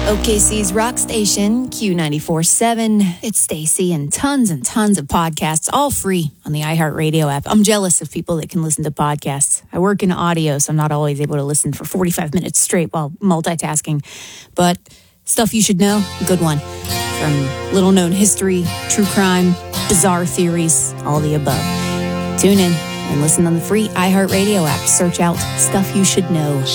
OKC's rock station, Q94.7. It's Stacy and tons of podcasts, all free on the iHeartRadio app. I'm jealous of people that can listen to podcasts. I work in audio, so I'm not always able to listen for 45 minutes straight while multitasking. But stuff you should know, good one. From little-known history, true crime, bizarre theories, all the above. Tune in and listen on the free iHeartRadio app. Search out Stuff You Should Know.